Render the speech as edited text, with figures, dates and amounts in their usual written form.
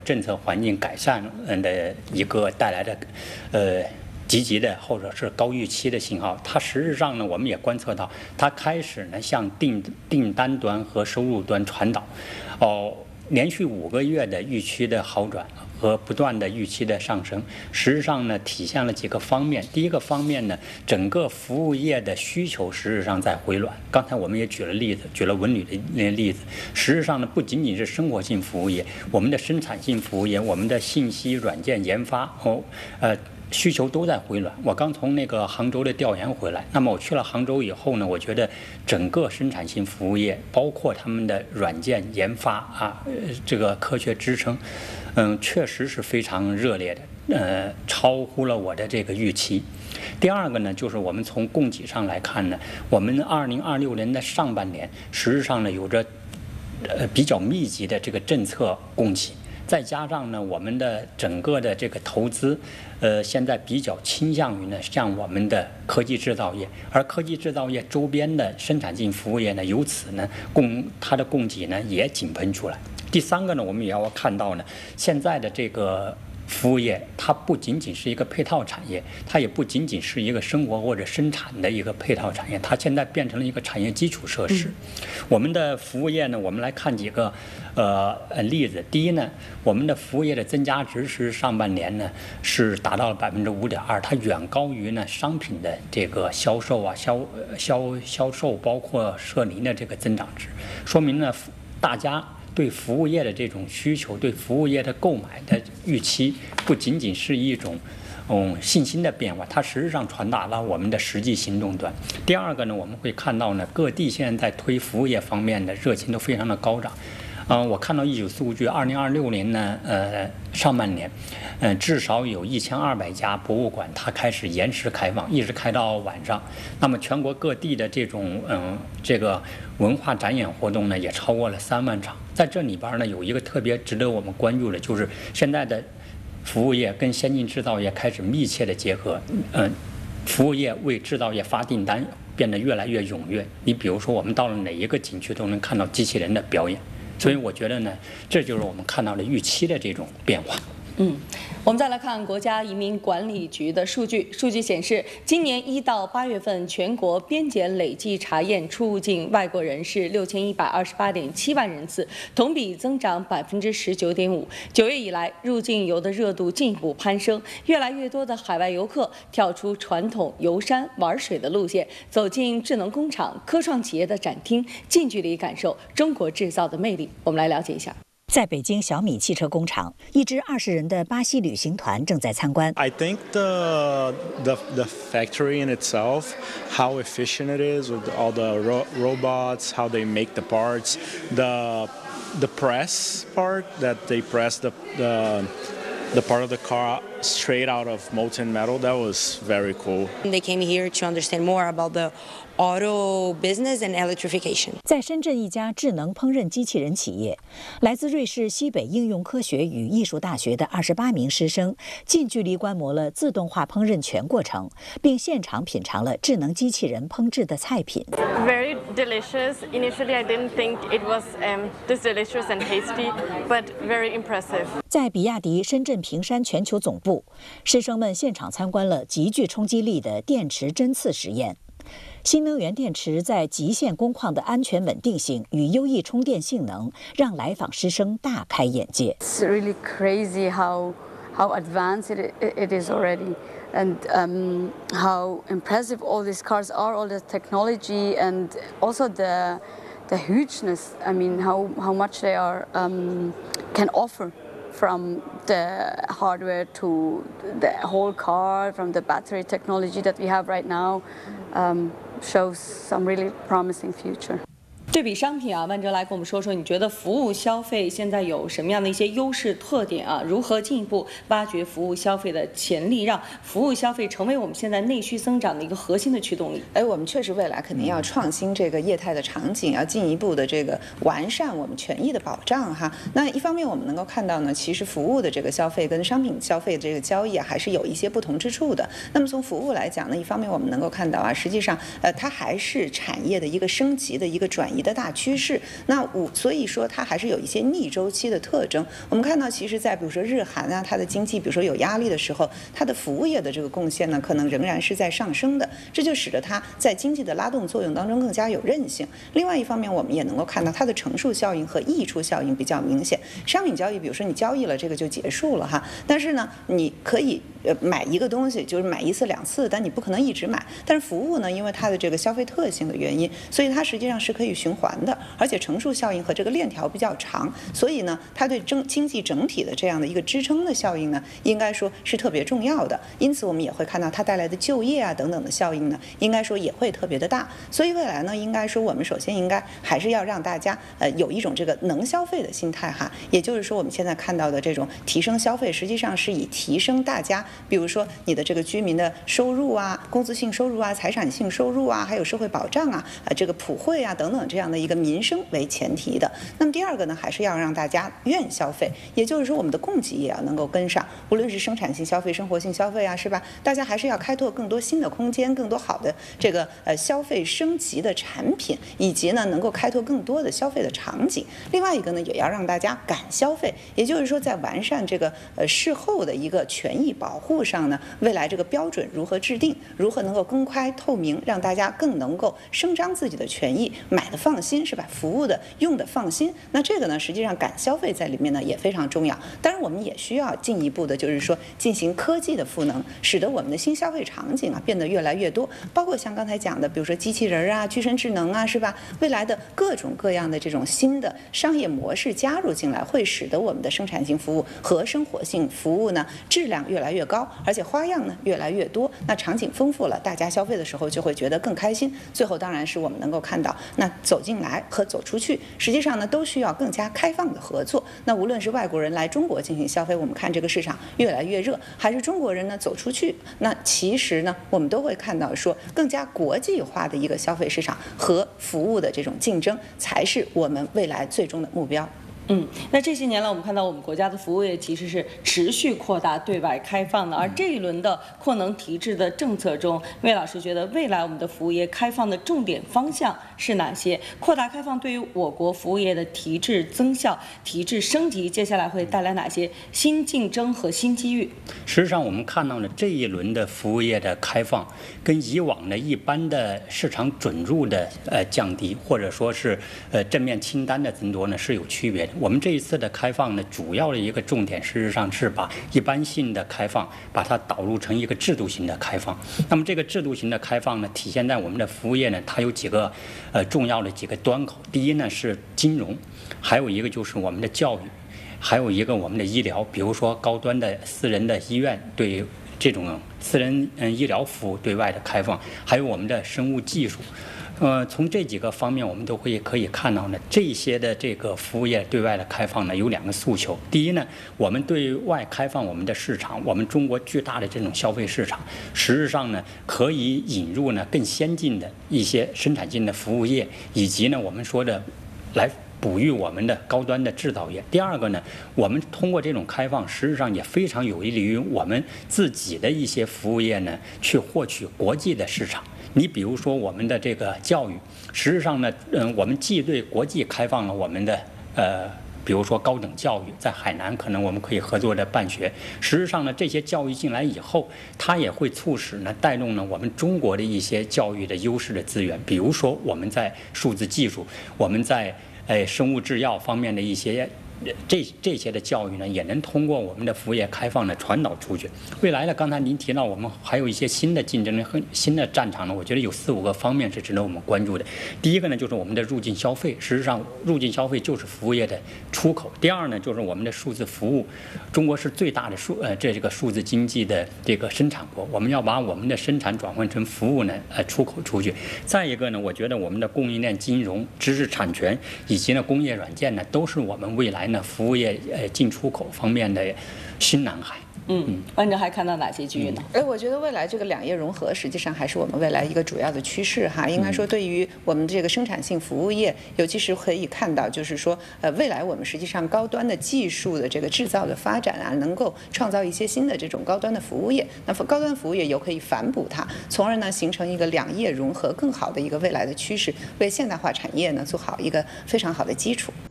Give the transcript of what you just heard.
政策环境改善的一个带来的积极的或者是高预期的信号。它实质上呢，我们也观测到，它开始呢向订单端和收入端传导。连续5个月的预期的好转和不断的预期的上升，实际上呢体现了几个方面。第一个方面呢，整个服务业的需求实质上在回暖。刚才我们也举了例子，举了文旅的那个例子。实质上呢，不仅仅是生活性服务业，我们的生产性服务业，我们的信息软件研发需求都在回暖。我刚从那个杭州的调研回来，那么我去了杭州以后呢，我觉得整个生产性服务业，包括他们的软件研发这个科学支撑，确实是非常热烈的，超乎了我的这个预期。第二个呢，就是我们从供给上来看呢，我们2026年的上半年，实际上呢有着比较密集的这个政策供给。再加上呢，我们的整个的这个投资，现在比较倾向于呢，像我们的科技制造业，而科技制造业周边的生产性服务业呢，由此呢，它的供给呢也井喷出来。第三个呢，我们也要看到呢，现在的这个服务业，它不仅仅是一个配套产业，它也不仅仅是一个生活或者生产的一个配套产业，它现在变成了一个产业基础设施。我们的服务业呢，我们来看几个例子。第一呢，我们的服务业的增加值是上半年呢是达到了5.2%，它远高于呢商品的这个销售销售包括社零的这个增长值，说明呢大家对服务业的这种需求，对服务业的购买的预期，不仅仅是一种信心的变化，它实际上传达了我们的实际行动端。第二个呢，我们会看到呢，各地现在在推服务业方面的热情都非常的高涨。我看到一组数据，2026年呢，上半年，至少有1200家博物馆它开始延时开放，一直开到晚上。那么全国各地的这种这个文化展演活动呢，也超过了3万场。在这里边呢，有一个特别值得我们关注的，就是现在的服务业跟先进制造业开始密切的结合。服务业为制造业发订单变得越来越踊跃。你比如说，我们到了哪一个景区都能看到机器人的表演。所以我觉得呢，这就是我们看到的预期的这种变化。 我们再来看国家移民管理局的数据。数据显示，今年1到8月份，全国边检累计查验出入境外国人是6128.7万人次，同比增长19.5%。9月以来，入境游的热度进一步攀升，越来越多的海外游客跳出传统游山玩水的路线，走进智能工厂、科创企业的展厅，近距离感受中国制造的魅力。我们来了解一下。 在北京小米汽车工厂，一支20人的巴西旅行团正在参观。 I think the factory in itself, how efficient it is with all the robots, how they make the parts, the press part that they press the part of the car straight out of molten metal. That was very cool. They came here to understand more about the auto business and electrification. 在深圳一家智能烹饪机器人企业，来自瑞士西北应用科学与艺术大学的28名师生近距离观摩了自动化烹饪全过程，并现场品尝了智能机器人烹制的菜品。 Very delicious. Initially, I didn't think it was this delicious and tasty, but very impressive. 在比亚迪深圳平山全球总部，师生们现场参观了极具冲击力的电池针刺实验。新能源电池在极限工况的安全稳定性与优异充电性能，让来访师生大开眼界。 It's really crazy how advanced it is already, and how impressive all these cars are, all the technology, and also the hugeness. I mean, how much they are can offer. From the hardware to the whole car, from the battery technology that we have right now, shows some really promising future. 对比商品啊，万哲来跟我们说说，你觉得服务消费现在有什么样的一些优势特点啊？如何进一步挖掘服务消费的潜力，让服务消费成为我们现在内需增长的一个核心的驱动力？ 我们确实未来肯定要创新这个业态的场景，要进一步的这个完善我们权益的保障哈。那一方面我们能够看到呢，其实服务的这个消费跟商品消费的这个交易还是有一些不同之处的。那么从服务来讲呢，一方面我们能够看到啊，实际上它还是产业的一个升级的一个转移移的大趋势。那所以说它还是有一些逆周期的特征。我们看到，其实在比如说日韩啊，它的经济比如说有压力的时候，它的服务业的这个贡献呢，可能仍然是在上升的，这就使得它在经济的拉动作用当中更加有韧性。另外一方面，我们也能够看到它的乘数效应和溢出效应比较明显。商品交易，比如说你交易了这个就结束了哈，但是呢，你可以买一个东西，就是买1次2次，但你不可能一直买。但是服务呢，因为它的这个消费特性的原因，所以它实际上是可以循环的，而且乘数效应和这个链条比较长，所以呢，它对经济整体的这样的一个支撑的效应呢，应该说是特别重要的。因此，我们也会看到它带来的就业啊等等的效应呢，应该说也会特别的大。所以未来呢，应该说我们首先应该还是要让大家有一种这个能消费的心态哈，也就是说我们现在看到的这种提升消费，实际上是以提升大家，比如说你的这个居民的收入啊、工资性收入啊、财产性收入啊，还有社会保障啊、这个普惠啊等等这样的一个民生为前提的。那么第二个呢，还是要让大家愿消费，也就是说我们的供给也要能够跟上，无论是生产性消费、生活性消费啊，是吧？大家还是要开拓更多新的空间，更多好的这个消费升级的产品，以及呢能够开拓更多的消费的场景。另外一个呢，也要让大家敢消费，也就是说在完善这个事后的一个权益保护上呢，未来这个标准如何制定，如何能够公开透明，让大家更能够声张自己的权益，买的放心，是吧？服务的用的放心。那这个呢，实际上敢消费在里面呢也非常重要。当然，我们也需要进一步的，就是说进行科技的赋能，使得我们的新消费场景啊变得越来越多，包括像刚才讲的，比如说机器人啊、具身智能啊，是吧？未来的各种各样的这种新的商业模式加入进来，会使得我们的生产性服务和生活性服务呢质量越来越高，而且花样呢越来越多。那场景丰富了，大家消费的时候就会觉得更开心。最后当然是我们能够看到，那走进来和走出去，实际上呢都需要更加开放的合作。那无论是外国人来中国进行消费，我们看这个市场越来越热，还是中国人呢走出去，那其实呢我们都会看到说，更加国际化的一个消费市场和服务的这种竞争，才是我们未来最终的目标。 那这些年来，我们看到我们国家的服务业其实是持续扩大对外开放的，而这一轮的扩能提质的政策中，魏老师觉得未来我们的服务业开放的重点方向是哪些？扩大开放对于我国服务业的提质增效、提质升级，接下来会带来哪些新竞争和新机遇？ 实际上，我们看到了这一轮的服务业的开放，跟以往的一般的市场准入的降低，或者说是正面清单的增多呢，是有区别的。我们这一次的开放呢，主要的一个重点，事实上是把一般性的开放，把它导入成一个制度型的开放。那么这个制度型的开放呢，体现在我们的服务业呢，它有几个重要的几个端口。第一呢是金融，还有一个就是我们的教育，还有一个我们的医疗，比如说高端的私人的医院对这种私人医疗服务对外的开放，还有我们的生物技术。从这几个方面，我们都可以看到呢，这些的这个服务业对外的开放呢，有两个诉求。第一呢，我们对外开放我们的市场，我们中国巨大的这种消费市场，实质上呢，可以引入呢更先进的一些生产性的服务业，以及呢我们说的来哺育我们的高端的制造业。第二个呢，我们通过这种开放，实际上也非常有利于我们自己的一些服务业呢，去获取国际的市场。你比如说我们的这个教育，实际上呢，我们既对国际开放了我们的比如说高等教育，在海南可能我们可以合作的办学。实际上呢，这些教育进来以后，它也会促使呢，带动呢我们中国的一些教育的优势的资源，比如说我们在数字技术，我们在生物制药方面的一些这些的教育呢，也能通过我们的服务业开放呢传导出去。未来呢，刚才您提到我们还有一些新的竞争力和新的战场呢，我觉得有4、5个方面是值得我们关注的。第一个呢，就是我们的入境消费，实际上入境消费就是服务业的出口。第二呢，就是我们的数字服务，中国是最大的这个数字经济的这个生产国，我们要把我们的生产转换成服务呢出口出去。再一个呢，我觉得我们的供应链金融、知识产权以及呢工业软件呢，都是我们未来服务业进出口方面的新蓝海。 班长还看到哪些机遇呢？ 我觉得未来这个两业融合实际上还是我们未来一个主要的趋势哈。应该说，对于我们这个生产性服务业，尤其是可以看到，就是说，未来我们实际上高端的技术的这个制造的发展啊，能够创造一些新的这种高端的服务业。那高端服务业又可以反哺它，从而呢形成一个两业融合更好的一个未来的趋势，为现代化产业呢做好一个非常好的基础。